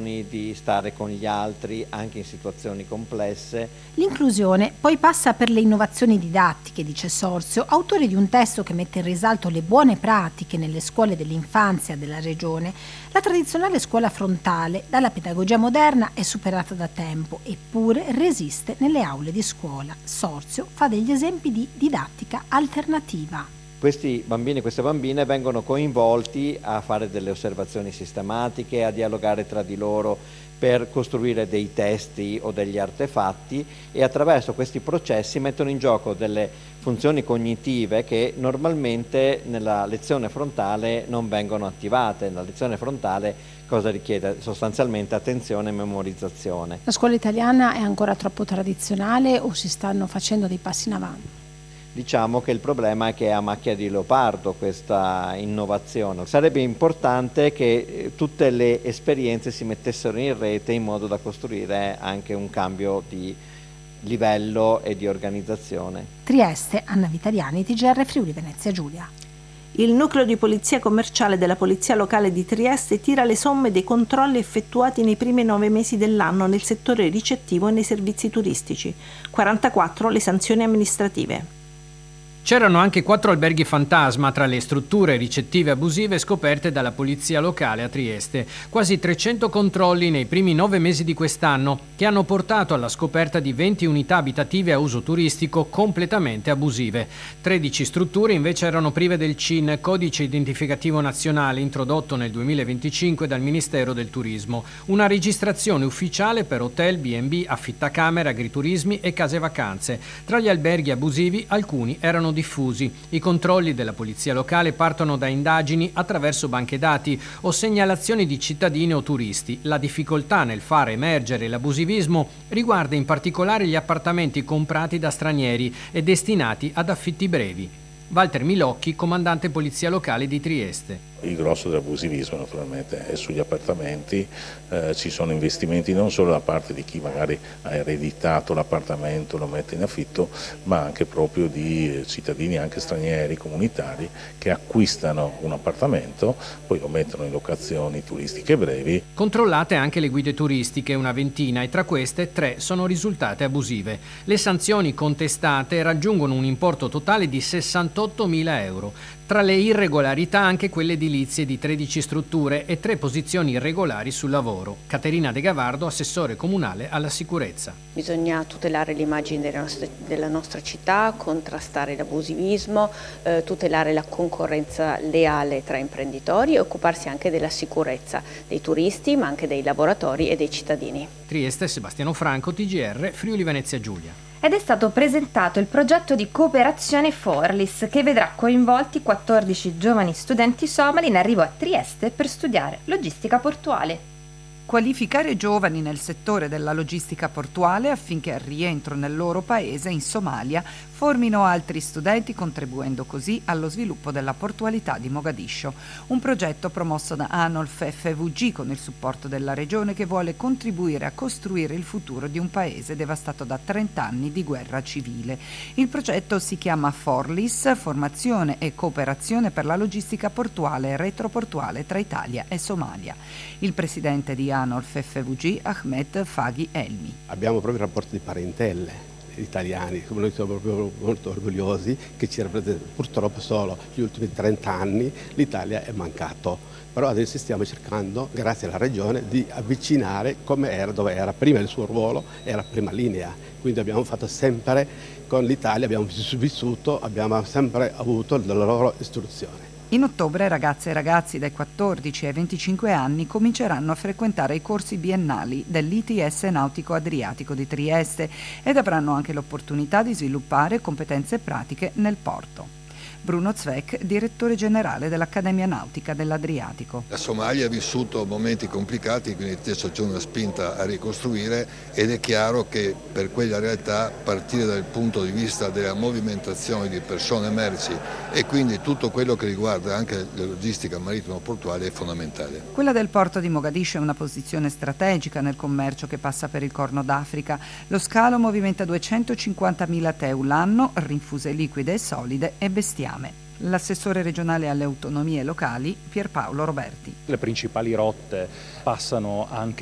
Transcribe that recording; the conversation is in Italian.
condizioni di stare con gli altri anche in situazioni complesse. L'inclusione poi passa per le innovazioni didattiche, dice Sorzio, autore di un testo che mette in risalto le buone pratiche nelle scuole dell'infanzia della regione. La tradizionale scuola frontale, dalla pedagogia moderna, è superata da tempo, eppure resiste nelle aule di scuola. Sorzio fa degli esempi di didattica alternativa. Questi bambini e queste bambine vengono coinvolti a fare delle osservazioni sistematiche, a dialogare tra di loro per costruire dei testi o degli artefatti, e attraverso questi processi mettono in gioco delle funzioni cognitive che normalmente nella lezione frontale non vengono attivate. La lezione frontale cosa richiede? Sostanzialmente attenzione e memorizzazione. La scuola italiana è ancora troppo tradizionale o si stanno facendo dei passi in avanti? Diciamo che il problema è che è a macchia di leopardo questa innovazione. Sarebbe importante che tutte le esperienze si mettessero in rete in modo da costruire anche un cambio di livello e di organizzazione. Trieste, Anna Vitaliani, TGR Friuli Venezia Giulia. Il nucleo di polizia commerciale della Polizia Locale di Trieste tira le somme dei controlli effettuati nei primi 9 mesi dell'anno nel settore ricettivo e nei servizi turistici. 44 le sanzioni amministrative. C'erano anche 4 alberghi fantasma tra le strutture ricettive abusive scoperte dalla Polizia Locale a Trieste. Quasi 300 controlli nei primi 9 mesi di quest'anno, che hanno portato alla scoperta di 20 unità abitative a uso turistico completamente abusive. 13 strutture invece erano prive del CIN, codice identificativo nazionale, introdotto nel 2025 dal Ministero del Turismo. Una registrazione ufficiale per hotel, B&B, affittacamere, agriturismi e case vacanze. Tra gli alberghi abusivi alcuni erano diffusi. I controlli della Polizia Locale partono da indagini attraverso banche dati o segnalazioni di cittadini o turisti. La difficoltà nel far emergere l'abusivismo riguarda in particolare gli appartamenti comprati da stranieri e destinati ad affitti brevi. Walter Milocchi, comandante Polizia Locale di Trieste. Il grosso dell'abusivismo naturalmente è sugli appartamenti, ci sono investimenti non solo da parte di chi magari ha ereditato l'appartamento, lo mette in affitto, ma anche proprio di cittadini anche stranieri, comunitari, che acquistano un appartamento, poi lo mettono in locazioni turistiche brevi. Controllate anche le guide turistiche, una ventina, e tra queste 3 sono risultate abusive. Le sanzioni contestate raggiungono un importo totale di 68.000 euro. Tra le irregolarità anche quelle edilizie di 13 strutture e 3 posizioni irregolari sul lavoro. Caterina De Gavardo, assessore comunale alla sicurezza. Bisogna tutelare l'immagine della nostra città, contrastare l'abusivismo, tutelare la concorrenza leale tra imprenditori e occuparsi anche della sicurezza dei turisti, ma anche dei lavoratori e dei cittadini. Trieste, Sebastiano Franco, TGR, Friuli Venezia Giulia. Ed è stato presentato il progetto di cooperazione Forlis, che vedrà coinvolti 14 giovani studenti somali in arrivo a Trieste per studiare logistica portuale. Qualificare giovani nel settore della logistica portuale affinché al rientro nel loro paese, in Somalia, formino altri studenti, contribuendo così allo sviluppo della portualità di Mogadiscio. Un progetto promosso da Anolf FVG con il supporto della regione, che vuole contribuire a costruire il futuro di un paese devastato da 30 anni di guerra civile. Il progetto si chiama Forlis, formazione e cooperazione per la logistica portuale e retroportuale tra Italia e Somalia. Il presidente di Anolf FVG, Ahmed Faghi Elmi. Abbiamo proprio rapporti di parentele italiani, come noi siamo proprio molto orgogliosi che ci rappresentano. Purtroppo solo gli ultimi 30 anni l'Italia è mancato, però adesso stiamo cercando, grazie alla regione, di avvicinare come era, dove era prima il suo ruolo, era prima linea, quindi abbiamo fatto sempre con l'Italia, abbiamo vissuto, abbiamo sempre avuto la loro istruzione. In ottobre ragazze e ragazzi dai 14 ai 25 anni cominceranno a frequentare i corsi biennali dell'ITS Nautico Adriatico di Trieste ed avranno anche l'opportunità di sviluppare competenze pratiche nel porto. Bruno Zweck, direttore generale dell'Accademia Nautica dell'Adriatico. La Somalia ha vissuto momenti complicati, quindi adesso c'è una spinta a ricostruire ed è chiaro che per quella realtà partire dal punto di vista della movimentazione di persone e merci e quindi tutto quello che riguarda anche la logistica marittimo-portuale è fondamentale. Quella del porto di Mogadiscio è una posizione strategica nel commercio che passa per il Corno d'Africa. Lo scalo movimenta 250.000 TEU l'anno, rinfuse liquide e solide e bestiame. L'assessore regionale alle autonomie locali Pierpaolo Roberti. Le principali rotte passano anche